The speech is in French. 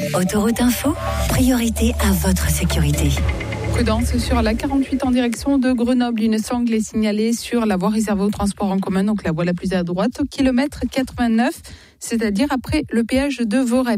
Autoroute Info, priorité à votre sécurité. Prudence sur la 48 en direction de Grenoble. Une sangle est signalée sur la voie réservée au transport en commun, donc la voie la plus à droite, au kilomètre 89, c'est-à-dire après le péage de Vorep.